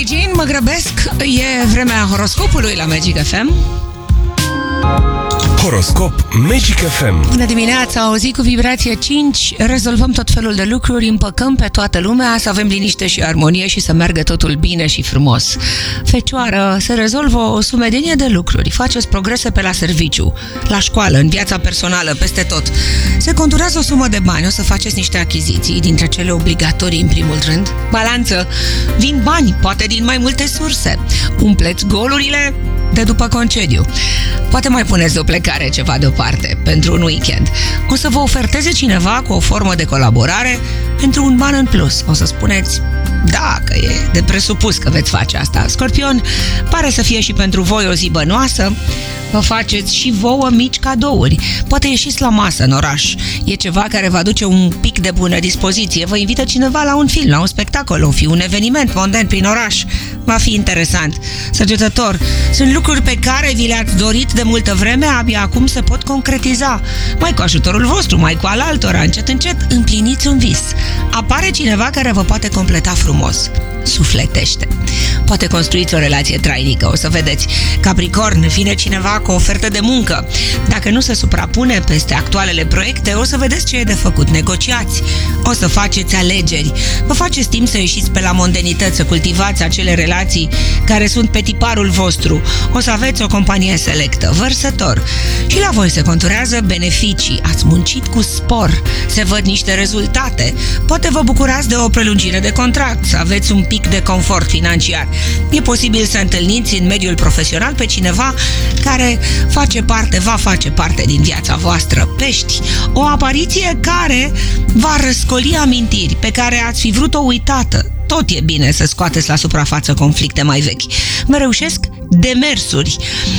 Jean, mă grăbesc, e vremea horoscopului la Magic FM. Horoscop Magic FM. Bună dimineața, o zi cu vibrație 5. Rezolvăm tot felul de lucruri, împăcăm pe toată lumea, să avem liniște și armonie și să meargă totul bine și frumos. Fecioară, se rezolvă o sumedenie de lucruri. Faceți progrese pe la serviciu, la școală, în viața personală, peste tot. Se conturează o sumă de bani, o să faceți niște achiziții, dintre cele obligatorii în primul rând. Balanță, vin bani, poate din mai multe surse. Umpleți golurile de după concediu. Poate mai puneți o plecare ceva deoparte pentru un weekend. O să vă oferteze cineva cu o formă de colaborare pentru un ban în plus. O să spuneți da, că e de presupus că veți face asta. Scorpion, pare să fie și pentru voi o zi bănoasă. Vă faceți și vouă mici cadouri. Poate ieșiți la masă în oraș. E ceva care vă aduce un pic de bună dispoziție. Vă invită cineva la un film, la un spectacol, o fi un eveniment mondan prin oraș. Va fi interesant. Săgetător, sunt lucruri pe care vi le-ați dorit de multă vreme, abia acum se pot concretiza. Mai cu ajutorul vostru, mai cu al altora, încet, încet, împliniți un vis. Apare cineva care vă poate completa frumos. Sufletește. Poate construiți o relație trainică, o să vedeți. Capricorn, vine cineva cu o ofertă de muncă. Dacă nu se suprapune peste actualele proiecte, o să vedeți ce e de făcut. Negociați. O să faceți alegeri. Vă faceți timp să ieșiți pe la mondenități, să cultivați acele relații care sunt pe tiparul vostru. O să aveți o companie selectă. Vărsător. Și la voi se conturează beneficii. Ați muncit cu spor. Se văd niște rezultate. Poate vă bucurați de o prelungire de contract, să aveți un pic de confort financiar. E posibil să întâlniți în mediul profesional pe cineva care va face parte din viața voastră. Pești, o apariție care va răscoli amintiri pe care ați fi vrut-o uitată. Tot e bine să scoateți la suprafață conflicte mai vechi. Vă reușesc demersuri,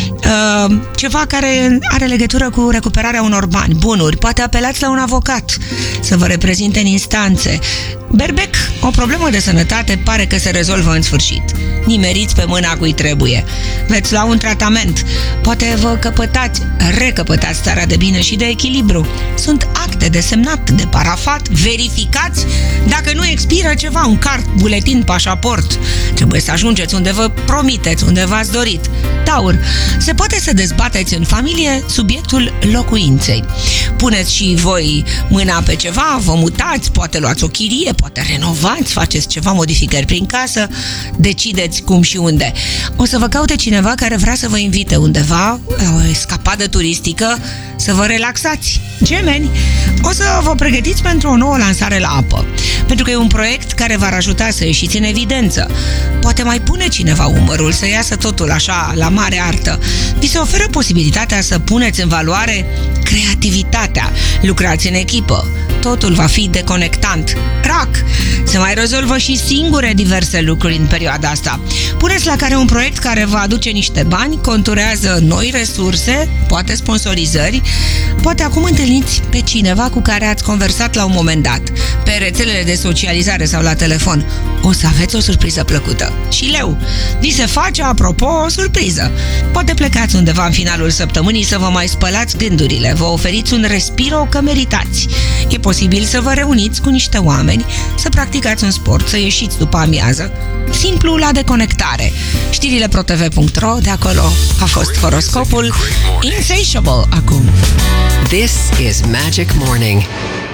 ceva care are legătură cu recuperarea unor bani, bunuri. Poate apelați la un avocat să vă reprezinte în instanțe. Berbec, o problemă de sănătate pare că se rezolvă în sfârșit. Nimeriți pe mâna cui trebuie. Veți lua un tratament. Poate vă recăpătați starea de bine și de echilibru. Sunt acte de semnat, de parafat. Verificați dacă nu expiră ceva, un card, buletin, pașaport. Trebuie să ajungeți unde vă promiteți, unde v-ați dorit. Taur, se poate să dezbateți în familie subiectul locuinței. Puneți și voi mâna pe ceva, vă mutați, poate luați o chirie, poate renovați, faceți ceva modificări prin casă, decideți cum și unde. O să vă caute cineva care vrea să vă invite undeva, o escapadă turistică, să vă relaxați. Gemeni, o să vă pregătiți pentru o nouă lansare la apă, pentru că e un proiect care v-ar ajuta să ieșiți în evidență. Poate mai pune cineva umărul să iasă totul așa la mare artă. Vi se oferă posibilitatea să puneți în valoare creativitatea. Lucrați în echipă. Totul va fi deconectant. Rac, se mai rezolvă și singure diverse lucruri în perioada asta. Puneți la care un proiect care va aduce niște bani, conturează noi resurse, poate sponsorizări, poate acum întâlniți pe cineva cu care ați conversat la un moment dat, pe rețelele de socializare sau la telefon. O să aveți o surpriză plăcută. Și Leu, vi se face, apropo, o surpriză. Poate plecați undeva în finalul săptămânii să vă mai spălați gândurile, vă oferiți un respiro că meritați. E posibil să vă reuniți cu niște oameni, să practicați un sport, să ieșiți după amiază. Simplu la deconectare. Știrile protv.ro, de acolo a fost horoscopul Insatiable acum. This is Magic Morning.